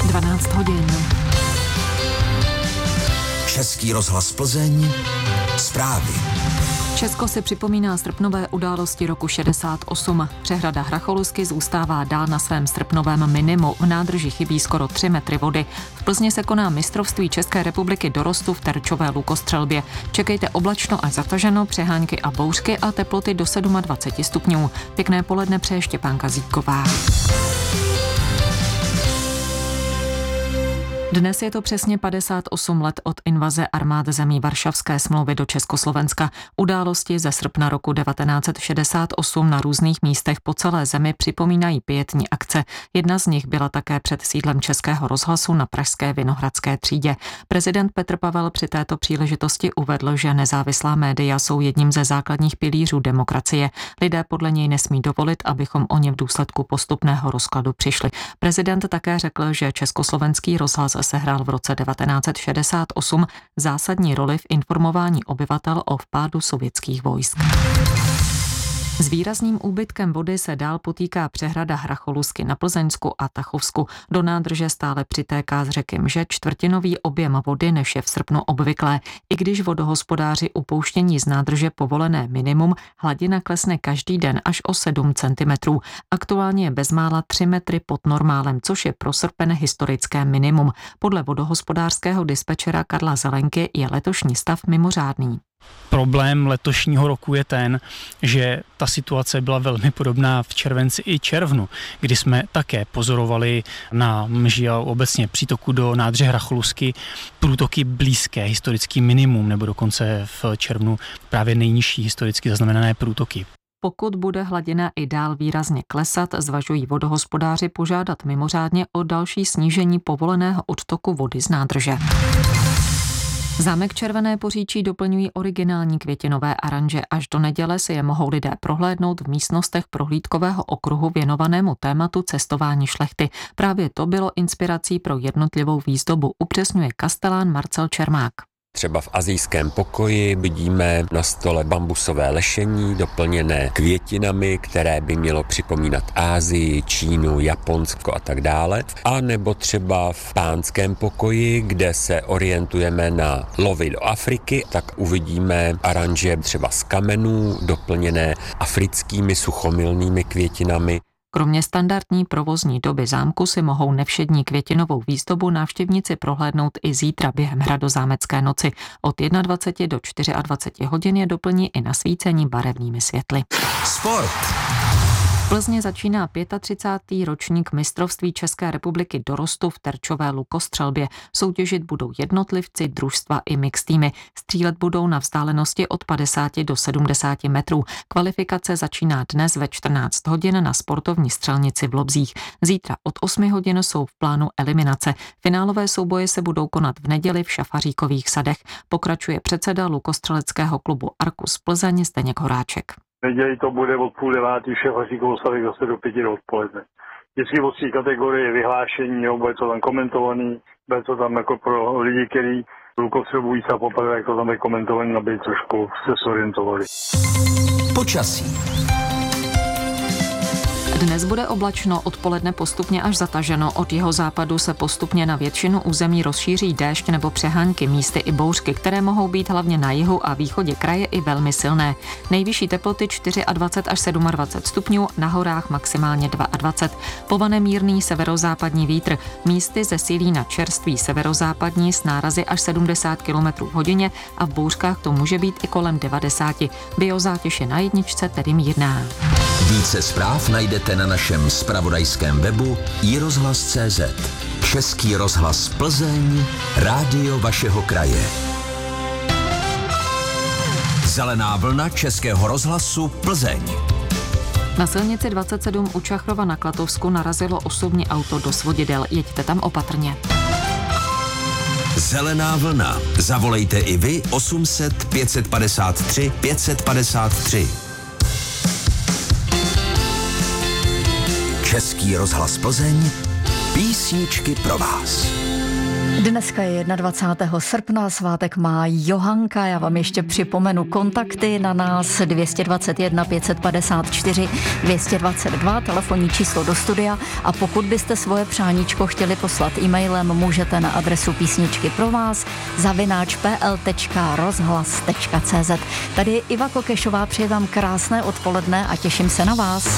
12 hodin. Český rozhlas Plzeň, zprávy. Česko si připomíná srpnové události roku 68. Přehrada Hracholusky zůstává dál na svém srpnovém minimu. V nádrži chybí skoro 3 metry vody. V Plzni se koná mistrovství České republiky dorostu v terčové lukostřelbě. Čekejte oblačno až zataženo, přehánky a bouřky a teploty do 27 stupňů. Pěkné poledne přeje Štěpánka Zítková. Dnes je to přesně 58 let od invaze armád zemí Varšavské smlouvy do Československa. Události ze srpna roku 1968 na různých místech po celé zemi připomínají pietní akce. Jedna z nich byla také před sídlem Českého rozhlasu na pražské Vinohradské třídě. Prezident Petr Pavel při této příležitosti uvedl, že nezávislá média jsou jedním ze základních pilířů demokracie. Lidé podle něj nesmí dovolit, abychom o ně v důsledku postupného rozkladu přišli. Prezident také řekl, že Československý rozhlas sehrál v roce 1968 zásadní roli v informování obyvatel o vpádu sovětských vojsk. S výrazným úbytkem vody se dál potýká přehrada Hracholusky na Plzeňsku a Tachovsku. Do nádrže stále přitéká z řeky Mže čtvrtinový objem vody, než je v srpnu obvyklé. I když vodohospodáři upouštění z nádrže povolené minimum, hladina klesne každý den až o 7 cm. Aktuálně je bezmála 3 metry pod normálem, což je pro srpen historické minimum. Podle vodohospodářského dispečera Karla Zelenky je letošní stav mimořádný. Problém letošního roku je ten, že ta situace byla velmi podobná v červenci i červnu, kdy jsme také pozorovali na Mži a obecně přítoku do nádrže Hracholusky průtoky blízké historický minimum, nebo dokonce v červnu právě nejnižší historicky zaznamenané průtoky. Pokud bude hladina i dál výrazně klesat, zvažují vodohospodáři požádat mimořádně o další snížení povoleného odtoku vody z nádrže. Zámek Červené Poříčí doplňují originální květinové aranže. Až do neděle si je mohou lidé prohlédnout v místnostech prohlídkového okruhu věnovanému tématu cestování šlechty. Právě to bylo inspirací pro jednotlivou výzdobu, upřesňuje kastelán Marcel Čermák. Třeba v asijském pokoji vidíme na stole bambusové lešení doplněné květinami, které by mělo připomínat Asii, Čínu, Japonsko a tak dále. A nebo třeba v pánském pokoji, kde se orientujeme na lovy do Afriky, tak uvidíme aranže třeba z kamenů doplněné africkými suchomilnými květinami. Kromě standardní provozní doby zámku si mohou nevšední květinovou výzdobu návštěvníci prohlédnout i zítra během hradozámecké noci. Od 21 do 24 hodin je doplní i nasvícení barevnými světly. Sport. V Plzni začíná 35. ročník mistrovství České republiky dorostu v terčové lukostřelbě. Soutěžit budou jednotlivci, družstva i mixtýmy. Střílet budou na vzdálenosti od 50 do 70 metrů. Kvalifikace začíná dnes ve 14 hodin na sportovní střelnici v Lobzích. Zítra od 8 hodin jsou v plánu eliminace. Finálové souboje se budou konat v neděli v Šafaříkových sadech. Pokračuje předseda lukostřeleckého klubu Arkus Plzeň Zdeněk Horáček. V neděli to bude od 8:30 v Šafaříkovou sadech zase do 5 do odpoledne. Vždycky od té kategorie vyhlášení, bude to tam komentovaný, bude to tam jako pro lidi, kteří lukostřelují se poprvé, jak to tam je komentovaný, aby trošku se zorientovali. Počasí. Dnes bude oblačno, odpoledne postupně až zataženo. Od jihozápadu se postupně na většinu území rozšíří déšť nebo přehánky, místy i bouřky, které mohou být hlavně na jihu a východě kraje i velmi silné. Nejvyšší teploty 24 až 27 stupňů, na horách maximálně 22. Povane mírný severozápadní vítr, místy zesílí na čerstvý severozápadní s nárazy až 70 km v hodině a v bouřkách to může být i kolem 90. Biozátěž je na jedničce, tedy mírná. Více zpráv najdete na našem zpravodajském webu iRozhlas.cz. Český rozhlas Plzeň, rádio vašeho kraje. Zelená vlna Českého rozhlasu Plzeň. Na silnici 27 u Čachrova na Klatovsku narazilo osobní auto do svodidel. Jeďte tam opatrně. Zelená vlna. Zavolejte i vy 800 553 553. Český rozhlas Plzeň, písničky pro vás. Dneska je 21. srpna, svátek má Johanka. Já vám ještě připomenu kontakty na nás 221 554 222, telefonní číslo do studia, a pokud byste svoje přáníčko chtěli poslat e-mailem, můžete na adresu písničky pro vás @pl.rozhlas.cz. Tady je Iva Kokešová, přeji vám krásné odpoledne a těším se na vás.